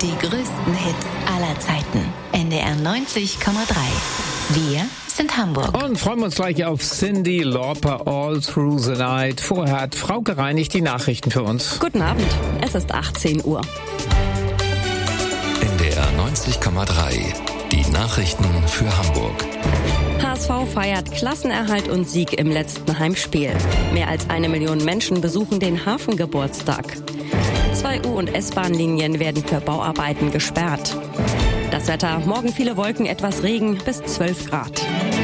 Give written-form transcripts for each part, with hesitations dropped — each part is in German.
Die größten Hits aller Zeiten. NDR 90,3. Wir sind Hamburg. Und freuen wir uns gleich auf Cyndi Lauper, All Through the Night. Vorher hat Frauke Reinig die Nachrichten für uns. Guten Abend, es ist 18 Uhr. NDR 90,3. Die Nachrichten für Hamburg. HSV feiert Klassenerhalt und Sieg im letzten Heimspiel. Mehr als 1 Million Menschen besuchen den Hafengeburtstag. 2 U- und S-Bahn-Linien werden für Bauarbeiten gesperrt. Das Wetter, morgen viele Wolken, etwas Regen, bis 12 Grad.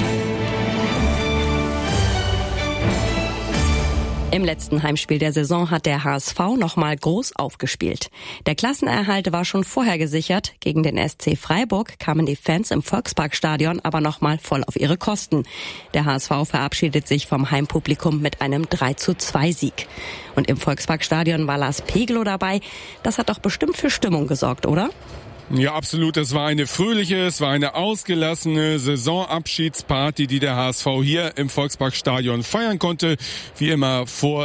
Im letzten Heimspiel der Saison hat der HSV nochmal groß aufgespielt. Der Klassenerhalt war schon vorher gesichert. Gegen den SC Freiburg kamen die Fans im Volksparkstadion aber nochmal voll auf ihre Kosten. Der HSV verabschiedet sich vom Heimpublikum mit einem 3:2-Sieg. Und im Volksparkstadion war Lars Pegelow dabei. Das hat doch bestimmt für Stimmung gesorgt, oder? Ja, absolut. Es war eine fröhliche, es war eine ausgelassene Saisonabschiedsparty, die der HSV hier im Volksparkstadion feiern konnte. Wie immer vor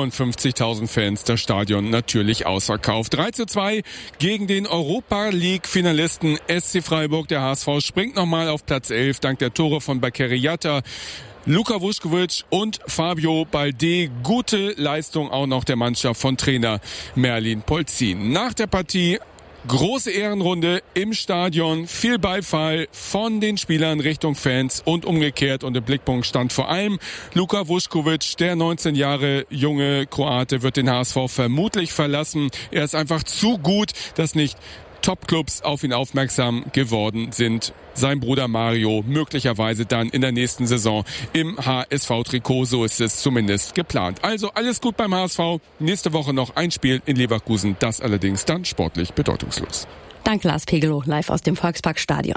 57.000 Fans, das Stadion natürlich ausverkauft. 3:2 gegen den Europa-League-Finalisten SC Freiburg. Der HSV springt nochmal auf Platz 11 dank der Tore von Bakary Jatta, Luka Vuskovic und Fabio Balde. Gute Leistung auch noch der Mannschaft von Trainer Merlin Polzin. Nach der Partie große Ehrenrunde im Stadion, viel Beifall von den Spielern Richtung Fans und umgekehrt. Und im Blickpunkt stand vor allem Luka Vuskovic, der 19 Jahre junge Kroate, wird den HSV vermutlich verlassen. Er ist einfach zu gut, dass nicht Top-Clubs auf ihn aufmerksam geworden sind. Sein Bruder Mario möglicherweise dann in der nächsten Saison im HSV-Trikot, so ist es zumindest geplant. Also alles gut beim HSV. Nächste Woche noch ein Spiel in Leverkusen, das allerdings dann sportlich bedeutungslos. Danke Lars Pegelow, live aus dem Volksparkstadion.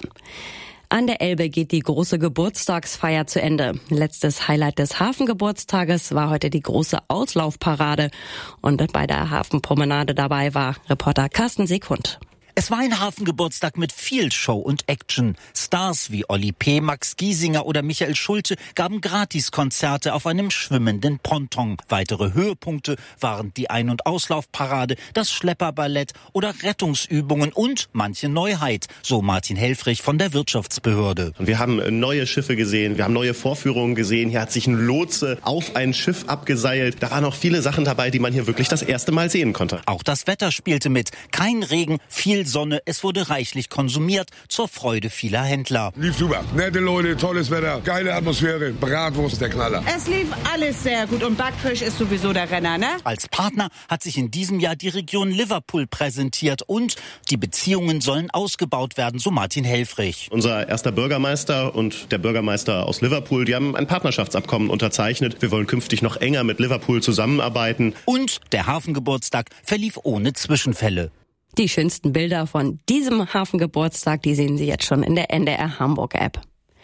An der Elbe geht die große Geburtstagsfeier zu Ende. Letztes Highlight des Hafengeburtstages war heute die große Auslaufparade. Und bei der Hafenpromenade dabei war Reporter Carsten Seekund. Es war ein Hafengeburtstag mit viel Show und Action. Stars wie Olli P., Max Giesinger oder Michael Schulte gaben Gratiskonzerte auf einem schwimmenden Ponton. Weitere Höhepunkte waren die Ein- und Auslaufparade, das Schlepperballett oder Rettungsübungen und manche Neuheit, so Martin Helfrich von der Wirtschaftsbehörde. Und wir haben neue Schiffe gesehen, wir haben neue Vorführungen gesehen. Hier hat sich ein Lotse auf ein Schiff abgeseilt. Da waren auch viele Sachen dabei, die man hier wirklich das erste Mal sehen konnte. Auch das Wetter spielte mit. Kein Regen, viel Sonne, es wurde reichlich konsumiert, zur Freude vieler Händler. Lief super. Nette Leute, tolles Wetter, geile Atmosphäre, Bratwurst der Knaller. Es lief alles sehr gut und Backfisch ist sowieso der Renner, ne? Als Partner hat sich in diesem Jahr die Region Liverpool präsentiert und die Beziehungen sollen ausgebaut werden, so Martin Helfrich. Unser erster Bürgermeister und der Bürgermeister aus Liverpool, die haben ein Partnerschaftsabkommen unterzeichnet. Wir wollen künftig noch enger mit Liverpool zusammenarbeiten. Und der Hafengeburtstag verlief ohne Zwischenfälle. Die schönsten Bilder von diesem Hafengeburtstag, die sehen Sie jetzt schon in der NDR Hamburg App.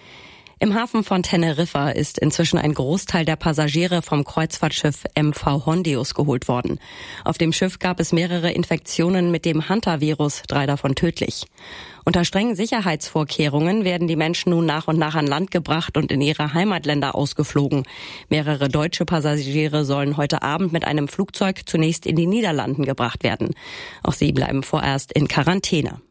Im Hafen von Teneriffa ist inzwischen ein Großteil der Passagiere vom Kreuzfahrtschiff MV Hondius geholt worden. Auf dem Schiff gab es mehrere Infektionen mit dem Hanta-Virus, 3 davon tödlich. Unter strengen Sicherheitsvorkehrungen werden die Menschen nun nach und nach an Land gebracht und in ihre Heimatländer ausgeflogen. Mehrere deutsche Passagiere sollen heute Abend mit einem Flugzeug zunächst in die Niederlanden gebracht werden. Auch sie bleiben vorerst in Quarantäne.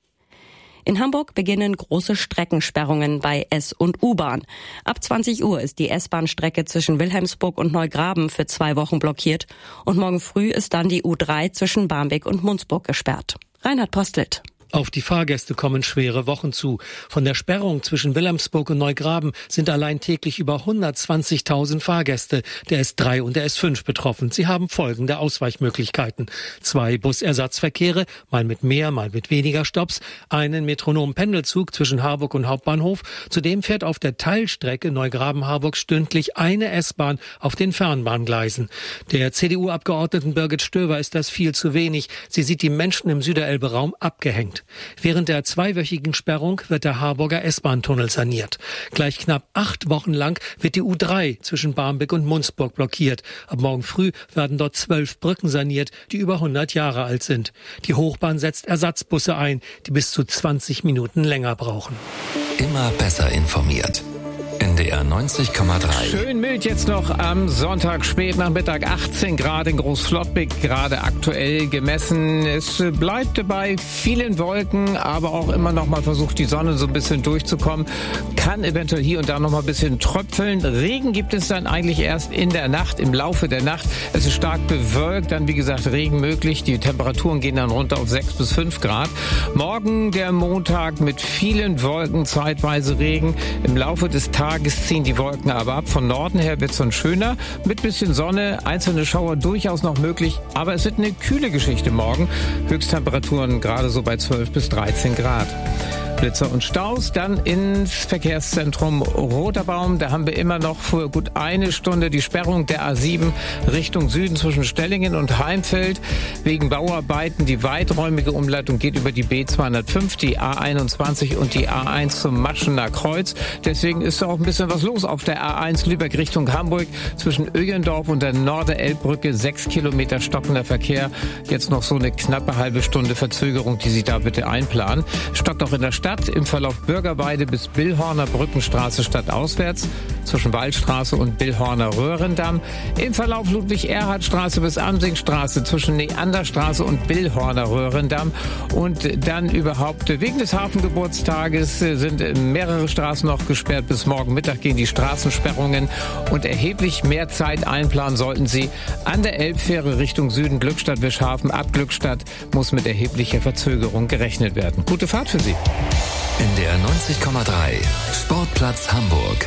In Hamburg beginnen große Streckensperrungen bei S- und U-Bahn. Ab 20 Uhr ist die S-Bahn-Strecke zwischen Wilhelmsburg und Neugraben für 2 Wochen blockiert. Und morgen früh ist dann die U3 zwischen Barmbek und Munzburg gesperrt. Reinhard Postelt. Auf die Fahrgäste kommen schwere Wochen zu. Von der Sperrung zwischen Wilhelmsburg und Neugraben sind allein täglich über 120.000 Fahrgäste der S3 und der S5 betroffen. Sie haben folgende Ausweichmöglichkeiten: 2 Busersatzverkehre, mal mit mehr, mal mit weniger Stopps, einen Metronom-Pendelzug zwischen Harburg und Hauptbahnhof. Zudem fährt auf der Teilstrecke Neugraben-Harburg stündlich eine S-Bahn auf den Fernbahngleisen. Der CDU-Abgeordneten Birgit Stöver ist das viel zu wenig. Sie sieht die Menschen im Süderelbe-Raum abgehängt. Während der 2-wöchigen Sperrung wird der Harburger S-Bahn-Tunnel saniert. Gleich knapp 8 Wochen lang wird die U3 zwischen Barmbek und Munzburg blockiert. Ab morgen früh werden dort 12 Brücken saniert, die über 100 Jahre alt sind. Die Hochbahn setzt Ersatzbusse ein, die bis zu 20 Minuten länger brauchen. Immer besser informiert. NDR 90,3. Schön mild jetzt noch am Sonntag Spätnachmittag, 18 Grad in Großflottbek, gerade aktuell gemessen. Es bleibt bei vielen Wolken, aber auch immer noch mal versucht, die Sonne so ein bisschen durchzukommen. Kann eventuell hier und da noch mal ein bisschen tröpfeln. Regen gibt es dann eigentlich erst in der Nacht, im Laufe der Nacht. Es ist stark bewölkt, dann wie gesagt Regen möglich. Die Temperaturen gehen dann runter auf 6 bis 5 Grad. Morgen der Montag mit vielen Wolken, zeitweise Regen. Im Laufe des Tages ziehen die Wolken aber ab. Von Norden her wird es dann schöner. Mit bisschen Sonne, einzelne Schauer durchaus noch möglich. Aber es wird eine kühle Geschichte morgen. Höchsttemperaturen gerade so bei 12 bis 13 Grad. Blitzer und Staus, dann ins Verkehrszentrum Roterbaum. Da haben wir immer noch für gut eine Stunde die Sperrung der A7 Richtung Süden zwischen Stellingen und Heimfeld. Wegen Bauarbeiten die weiträumige Umleitung geht über die B205, die A21 und die A1 zum Maschener Kreuz. Deswegen ist da auch ein bisschen was los auf der A1 Lübeck Richtung Hamburg zwischen Öjendorf und der Norderelbbrücke. 6 Kilometer stockender Verkehr. Jetzt noch so eine knappe halbe Stunde Verzögerung, die Sie da bitte einplanen. Stockt auch in der Stadt im Verlauf Bürgerweide bis Billhorner Brückenstraße stadtauswärts, zwischen Waldstraße und Billhorner Röhrendamm. Im Verlauf Ludwig-Erhard-Straße bis Amsingstraße zwischen Neanderstraße und Billhorner Röhrendamm. Und dann überhaupt wegen des Hafengeburtstages sind mehrere Straßen noch gesperrt. Bis morgen Mittag gehen die Straßensperrungen und erheblich mehr Zeit einplanen sollten Sie an der Elbfähre Richtung Süden Glückstadt-Wischhafen. Ab Glückstadt muss mit erheblicher Verzögerung gerechnet werden. Gute Fahrt für Sie. NDR 90,3 Sportplatz Hamburg.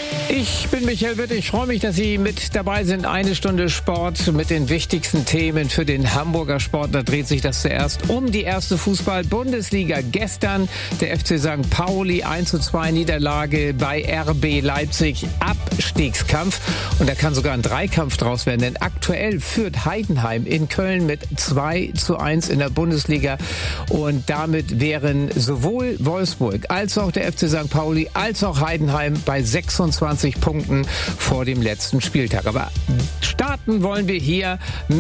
Ich bin Michael Witt. Ich freue mich, dass Sie mit dabei sind. Eine Stunde Sport mit den wichtigsten Themen für den Hamburger Sport. Da dreht sich das zuerst um die erste Fußball-Bundesliga. Gestern der FC St. Pauli 1:2 Niederlage bei RB Leipzig. Abstiegskampf. Und da kann sogar ein Dreikampf draus werden. Denn aktuell führt Heidenheim in Köln mit 2:1 in der Bundesliga. Und damit wären sowohl Wolfsburg als auch der FC St. Pauli als auch Heidenheim bei 26 Punkten vor dem letzten Spieltag. Aber starten wollen wir hier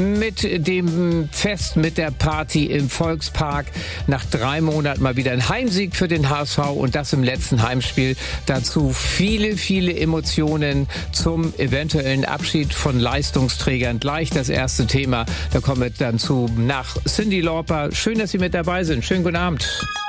mit dem Fest, mit der Party im Volkspark. Nach 3 Monaten mal wieder ein Heimsieg für den HSV und das im letzten Heimspiel. Dazu viele, viele Emotionen zum eventuellen Abschied von Leistungsträgern. Gleich das erste Thema. Da kommen wir dann zu nach Cyndi Lauper. Schön, dass Sie mit dabei sind. Schönen guten Abend.